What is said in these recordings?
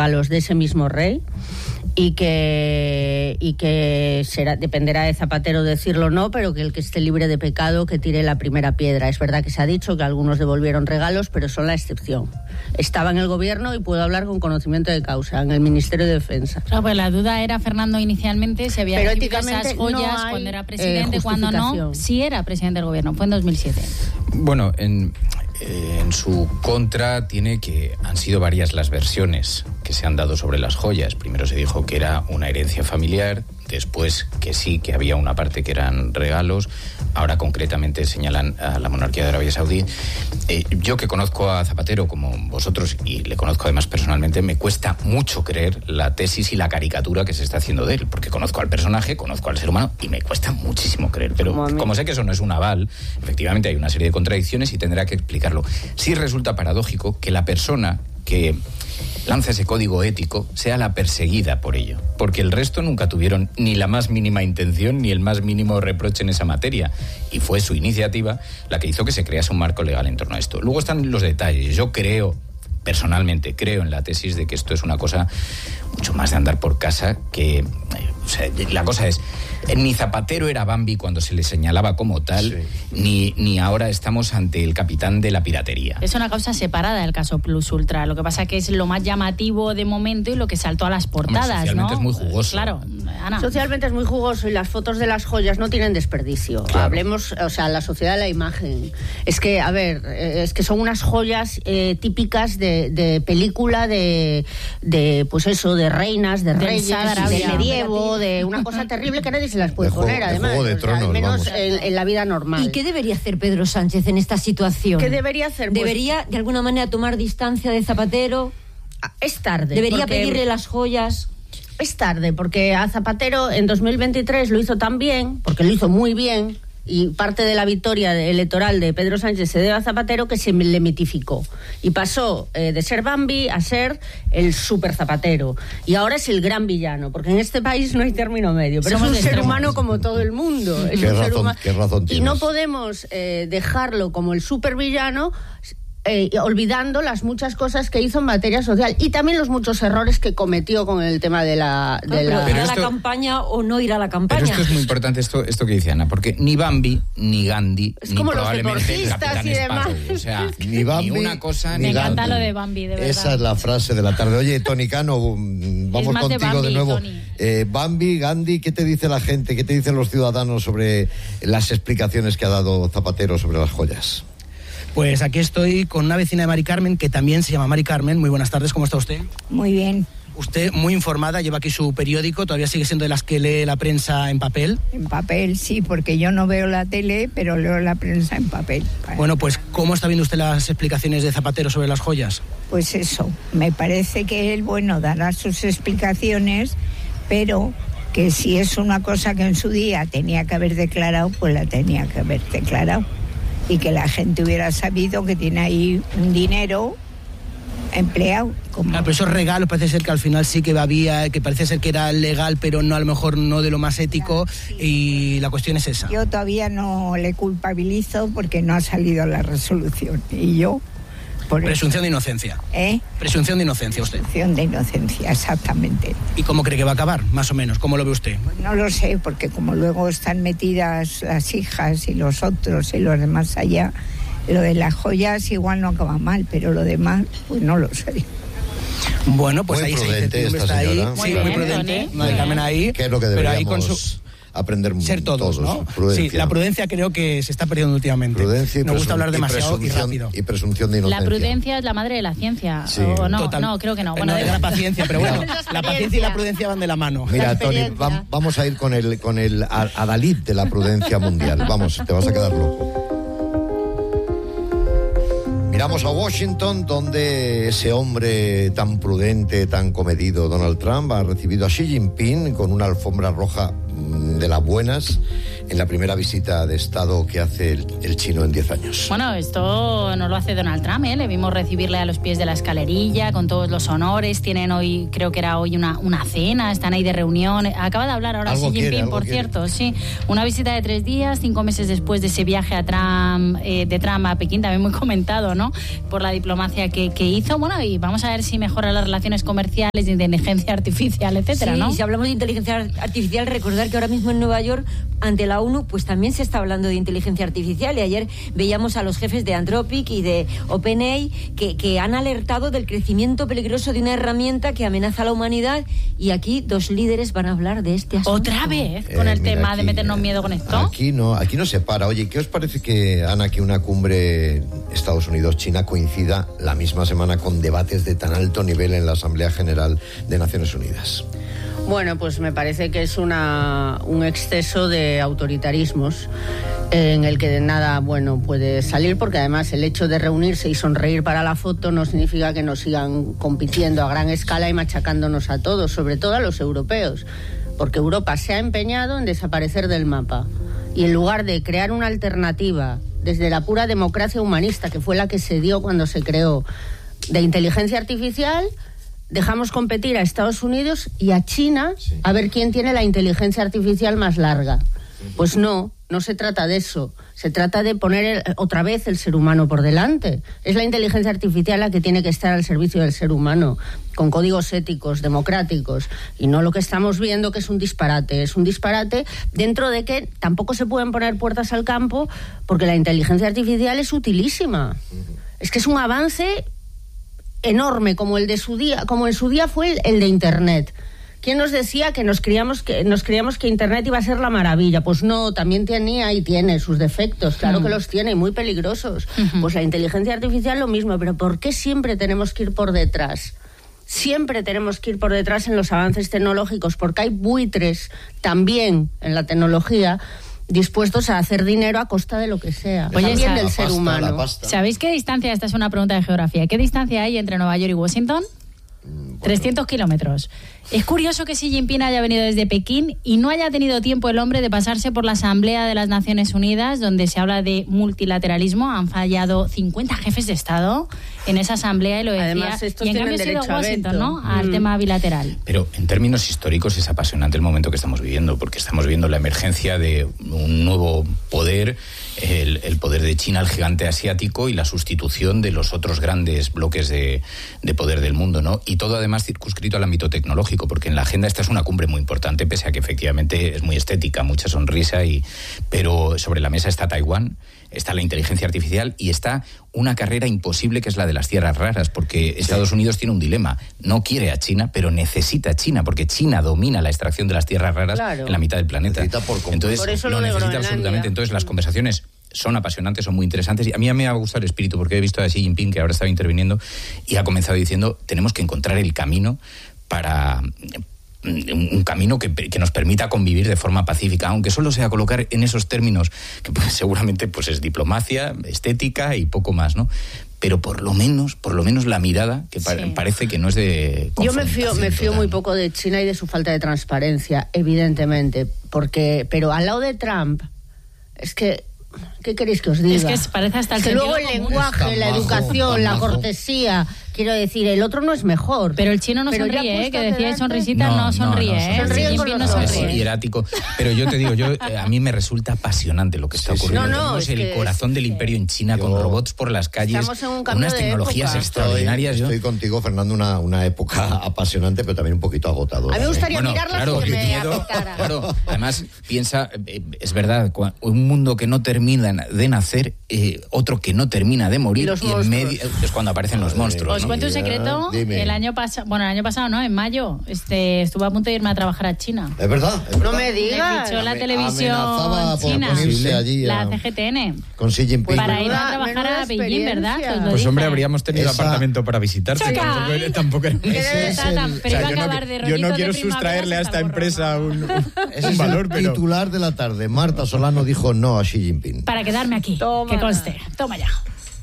regalos de ese mismo rey. Y que dependerá de Zapatero decirlo o no, pero que el que esté libre de pecado que tire la primera piedra. Es verdad que se ha dicho que algunos devolvieron regalos, pero son la excepción. Estaba en el gobierno y puedo hablar con conocimiento de causa, en el Ministerio de Defensa. Claro, pues la duda era, Fernando, inicialmente si había recibido esas joyas cuando era presidente, cuando no, si era presidente del gobierno. Fue en 2007. Bueno, en su contra tiene que han sido varias las versiones que se han dado sobre las joyas. Primero se dijo que era una herencia familiar, después que sí, que había una parte que eran regalos, ahora concretamente señalan a la monarquía de Arabia Saudí. Yo que conozco a Zapatero como vosotros, y le conozco además personalmente, me cuesta mucho creer la tesis y la caricatura que se está haciendo de él, porque conozco al personaje, conozco al ser humano, y me cuesta muchísimo creer, pero como sé que eso no es un aval, efectivamente hay una serie de contradicciones y tendrá que explicarlo. Sí resulta paradójico que la persona que lanza ese código ético sea la perseguida por ello, porque el resto nunca tuvieron ni la más mínima intención ni el más mínimo reproche en esa materia, y fue su iniciativa la que hizo que se crease un marco legal en torno a esto. Luego están los detalles. Yo personalmente creo en la tesis de que esto es una cosa mucho más de andar por casa, que la cosa es, ni Zapatero era Bambi cuando se le señalaba como tal, ni ahora estamos ante el capitán de la piratería. Es una causa separada del caso Plus Ultra. Lo que pasa que es lo más llamativo de momento y lo que saltó a las portadas. Socialmente, ¿no? Es muy jugoso. Claro, Ana. Socialmente es muy jugoso y las fotos de las joyas no tienen desperdicio. Claro. Hablemos, la sociedad de la imagen. Es que, es que son unas joyas típicas de película, de pues eso, de reinas, de reyes, del medievo, de una cosa terrible que nadie se las puede poner, además. Juego de Tronos, al menos en la vida normal. ¿Y qué debería hacer Pedro Sánchez en esta situación? ¿Qué debería hacer? ¿Debería, de alguna manera, tomar distancia de Zapatero? Es tarde. ¿Debería pedirle las joyas? Es tarde, porque a Zapatero en 2023 lo hizo tan bien, porque lo hizo muy bien, y parte de la victoria electoral de Pedro Sánchez se debe a Zapatero, que se le mitificó y pasó de ser Bambi a ser el super Zapatero, y ahora es el gran villano, porque en este país no hay término medio, pero somos es un ser humano como todo el mundo. ¿Qué razón tienes? Y no podemos dejarlo como el super villano, olvidando las muchas cosas que hizo en materia social y también los muchos errores que cometió con el tema de la... ¿Ir a la campaña o no ir a la campaña? Pero esto es muy importante, esto que dice Ana, porque ni Bambi, ni Gandhi, es ni como probablemente los deportistas y demás. O sea, ni Bambi, ni una cosa ni ni Gandhi. Me encanta Gandhi. lo de Bambi, de verdad. Esa es la frase de la tarde. Oye, Tony Cano, vamos contigo Bambi, de nuevo. Bambi, Gandhi, ¿qué te dice la gente? ¿Qué te dicen los ciudadanos sobre las explicaciones que ha dado Zapatero sobre las joyas? Pues aquí estoy con una vecina de Mari Carmen, que también se llama Mari Carmen. Muy buenas tardes, ¿cómo está usted? Muy bien. Usted muy informada, lleva aquí su periódico, todavía sigue siendo de las que lee la prensa en papel. En papel, sí, porque yo no veo la tele, pero leo la prensa en papel. Bueno, pues ¿cómo está viendo usted las explicaciones de Zapatero sobre las joyas? Pues eso, me parece que él, dará sus explicaciones, pero que si es una cosa que en su día tenía que haber declarado, pues la tenía que haber declarado. Y que la gente hubiera sabido que tiene ahí un dinero empleado. Pero esos regalos parece ser que al final sí que había, que parece ser que era legal, pero no, a lo mejor no de lo más ético, sí. Y la cuestión es esa. Yo todavía no le culpabilizo porque no ha salido la resolución. Y yo... Presunción de inocencia. Presunción de inocencia, usted. Presunción de inocencia, exactamente. ¿Y cómo cree que va a acabar, más o menos? ¿Cómo lo ve usted? Pues no lo sé, porque como luego están metidas las hijas y los otros y los demás allá, lo de las joyas igual no acaba mal, pero lo demás, pues no lo sé. Bueno, pues muy ahí prudente esta está señora. Ahí. Sí, muy prudente. Mari Carmen ahí. ¿Qué es lo que deberíamos aprender ser todos, ¿no? Prudencia. Sí, la prudencia creo que se está perdiendo últimamente. Prudencia y nos gusta hablar demasiado y rápido. Y presunción de inocencia. La prudencia es la madre de la ciencia. Sí. ¿O no? Total. No, creo que no. Bueno, de la paciencia, pero bueno, la paciencia y la prudencia van de la mano. Mira, Tony, vamos a ir con el adalid de la prudencia mundial. Vamos, te vas a quedar loco. Miramos a Washington, donde ese hombre tan prudente, tan comedido, Donald Trump, ha recibido a Xi Jinping con una alfombra roja de las buenas en la primera visita de Estado que hace el chino en 10 años. Bueno, esto no lo hace Donald Trump, ¿eh? Le vimos recibirle a los pies de la escalerilla con todos los honores. Tienen hoy, creo que era hoy una cena, están ahí de reunión. Acaba de hablar ahora Xi Jinping, por cierto, sí. Una visita de 3 días, 5 meses después de ese viaje a Trump, de Trump a Pekín, también muy comentado, ¿no? Por la diplomacia que hizo. Bueno, y vamos a ver si mejora las relaciones comerciales, de inteligencia artificial, etcétera, sí, ¿no? Y si hablamos de inteligencia artificial, recordar que ahora mismo en Nueva York, ante la ONU, pues también se está hablando de inteligencia artificial. Y ayer veíamos a los jefes de Anthropic y de OpenAI que han alertado del crecimiento peligroso de una herramienta que amenaza a la humanidad. Y aquí 2 líderes van a hablar de este asunto. ¿Otra vez? Con el tema de meternos miedo con esto. Aquí no se para. Oye, ¿qué os parece que, Ana, que una cumbre Estados Unidos-China coincida la misma semana con debates de tan alto nivel en la Asamblea General de Naciones Unidas? Bueno, pues me parece que es un exceso de autoritarismos en el que de nada bueno puede salir, porque además el hecho de reunirse y sonreír para la foto no significa que nos sigan compitiendo a gran escala y machacándonos a todos, sobre todo a los europeos, porque Europa se ha empeñado en desaparecer del mapa y en lugar de crear una alternativa desde la pura democracia humanista, que fue la que se dio cuando se creó, de inteligencia artificial, dejamos competir a Estados Unidos y a China a ver quién tiene la inteligencia artificial más larga. Pues no se trata de eso. Se trata de poner otra vez el ser humano por delante. Es la inteligencia artificial la que tiene que estar al servicio del ser humano, con códigos éticos, democráticos, y no lo que estamos viendo, que es un disparate. Es un disparate dentro de que tampoco se pueden poner puertas al campo, porque la inteligencia artificial es utilísima. Es que es un avance enorme, como en su día fue el de Internet. ¿Quién nos decía que nos creíamos que Internet iba a ser la maravilla? Pues no, también tenía y tiene sus defectos, claro que los tiene, y muy peligrosos. Pues la inteligencia artificial lo mismo, pero ¿por qué siempre tenemos que ir por detrás? Siempre tenemos que ir por detrás en los avances tecnológicos, porque hay buitres también en la tecnología dispuestos a hacer dinero a costa de lo que sea. Oye, también del ser humano. ¿Sabéis qué distancia? Esta es una pregunta de geografía. ¿Qué distancia hay entre Nueva York y Washington? 300 kilómetros. Es curioso que Xi Jinping haya venido desde Pekín y no haya tenido tiempo el hombre de pasarse por la Asamblea de las Naciones Unidas, donde se habla de multilateralismo. Han fallado 50 jefes de Estado en esa asamblea y lo decía. Además, estos y en cambio ha sido Washington, ¿no? Al tema bilateral. Pero en términos históricos es apasionante el momento que estamos viviendo, porque estamos viendo la emergencia de un nuevo poder, el poder de China, el gigante asiático, y la sustitución de los otros grandes bloques de poder del mundo, ¿no? Y todo además circunscrito al ámbito tecnológico, porque en la agenda esta es una cumbre muy importante, pese a que efectivamente es muy estética, mucha sonrisa, pero sobre la mesa está Taiwán, está la inteligencia artificial y está una carrera imposible que es la de las tierras raras, porque Estados Unidos tiene un dilema. No quiere a China, pero necesita a China, porque China domina la extracción de las tierras raras en la mitad del planeta. Entonces por eso lo necesita absolutamente. Entonces las conversaciones son apasionantes, son muy interesantes, y a mí me ha gustado el espíritu, porque he visto a Xi Jinping, que ahora estaba interviniendo, y ha comenzado diciendo: tenemos que encontrar el camino para un camino que nos permita convivir de forma pacífica, aunque solo sea colocar en esos términos que pues, seguramente pues es diplomacia, estética y poco más, ¿no? Pero por lo menos la mirada, que parece que no es de confrontación. Yo me fío muy poco de China y de su falta de transparencia, evidentemente, pero al lado de Trump, es que ¿qué queréis que os diga? Es que parece hasta el luego el lenguaje, la educación, la cortesía. Quiero decir, el otro no es mejor. Pero el chino no sonríe, que decía sonrisita, no sonríe. Sonríe con los ojos. Es hierático. Pero yo te digo, a mí me resulta apasionante lo que está ocurriendo. Tenemos el corazón del imperio en China, con robots por las calles, con unas tecnologías extraordinarias. Estoy contigo, Fernando, una época apasionante, pero también un poquito agotadora. A mí me gustaría mirarla porque me afectara. Claro, además, piensa, es verdad, un mundo que no termina de nacer, otro que no termina de morir, y en medio es cuando aparecen los monstruos. Os cuento un secreto. Dime. El año pasado, ¿no? En mayo, estuve a punto de irme a trabajar a China. ¿Es verdad? No me digas. Me fichó la televisión china, allí la CGTN. Con Xi Jinping. Para ir a trabajar a Beijing, ¿verdad? Pues hombre, habríamos tenido apartamento para visitarte. Tampoco era yo no quiero sustraerle a esta empresa un valor, pero... Titular de la tarde, Marta Solano dijo no a Xi Jinping. Para quedarme aquí, que conste. Toma ya.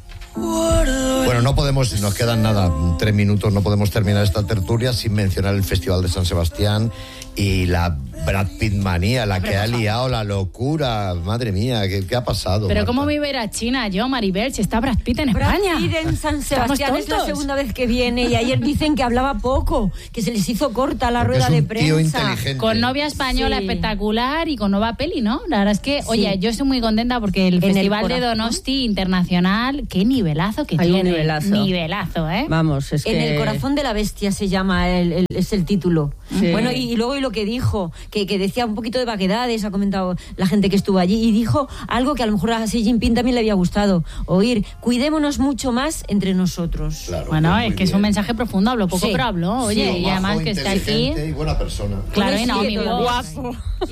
Bueno, no podemos, nos quedan 3 minutos, no podemos terminar esta tertulia sin mencionar el Festival de San Sebastián y la Brad Pitt manía, la que ha liado, la locura. Madre mía, ¿qué ha pasado? Pero Marta? ¿cómo me iba a ir a China yo, Maribel, si está Brad Pitt en España? Brad Pitt en San Sebastián es la segunda vez que viene y ayer dicen que hablaba poco, que se les hizo corta la rueda de prensa. Con novia española espectacular y con nueva peli, ¿no? La verdad es que, oye, yo estoy muy contenta porque el Festival de Donosti Internacional, qué nivelazo que tiene. Nivelazo, ¿eh? Vamos, es En que... el corazón de la bestia se llama, es el título. Sí. Bueno, y luego lo que dijo, que decía un poquito de vaguedades, ha comentado la gente que estuvo allí, y dijo algo que a lo mejor a Xi Jinping también le había gustado oír: cuidémonos mucho más entre nosotros. Claro, bueno, es que es un mensaje profundo, habló poco, pero habló, oye, y además que está aquí. Y buena persona. Claro, y Naomi, guapo. Y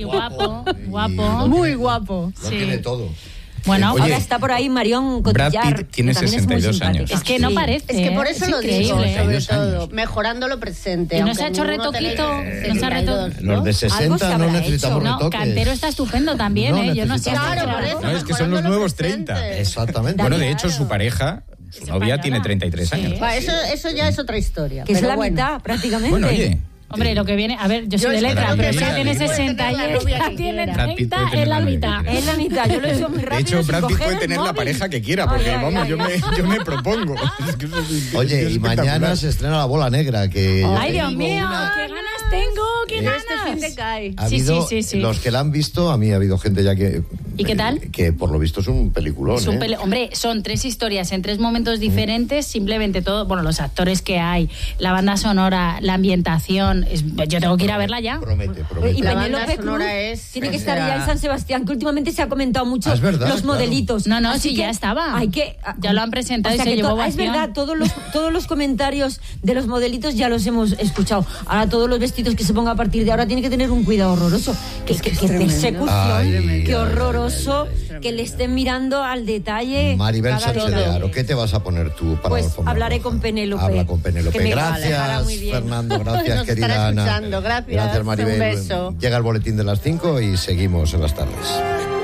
guapo. Muy guapo. Lo tiene todo. Bueno, oye, ahora está por ahí Marion Cotillard. Brad Pitt tiene 62 años. Es que no parece. Es que por eso lo digo, sobre todo, años. mejorando lo presente. Y no se ha hecho retoquito. Los de 60 no necesitamos retoques. Cantero está estupendo también, ¿eh? Yo no sé. Claro, por eso. No, es que son los nuevos 30. Exactamente. Bueno, de hecho, su pareja, su novia, tiene 33 años. Eso ya es otra historia. Que es la mitad, prácticamente. Bueno, oye. Hombre, lo que viene, a ver, yo soy de letra, pero si tiene 60 y ella tiene 30, es la mitad. Es la mitad, yo lo he hecho muy rápido. De hecho, Brad Pitt puede tener la pareja que quiera, porque vamos, yo me propongo. Oye, y mañana se estrena La Bola Negra, que... ¡Ay, Dios mío! ¡Qué ganas tengo! ¡Qué ganas! Este fin de cae. Ha habido, sí. Los que la han visto, a mí ha habido gente ya que... ¿Y qué tal? Que por lo visto es un peliculón, Hombre, son 3 historias en 3 momentos diferentes, simplemente todo, bueno, los actores que hay, la banda sonora, la ambientación, yo tengo que ir a verla ya. Promete. Y la Penélope Cruz tiene que estar ya en San Sebastián, que últimamente se ha comentado mucho los modelitos. No, sí, ya estaba. Ya lo han presentado, o sea, y se llevó ovación. Es verdad, todos los comentarios de los modelitos ya los hemos escuchado. Ahora todos los vestidos que se ponga a partir de ahora tienen que tener un cuidado horroroso. Qué persecución, qué horroroso. Que le estén mirando al detalle. Maribel Sánchez de Haro, ¿qué te vas a poner tú para Pues hablaré con Penélope. Habla con Penélope. Gracias, Fernando. Gracias, querida Ana. Gracias, Maribel. Un beso. Llega el boletín de las 5 y seguimos en las tardes.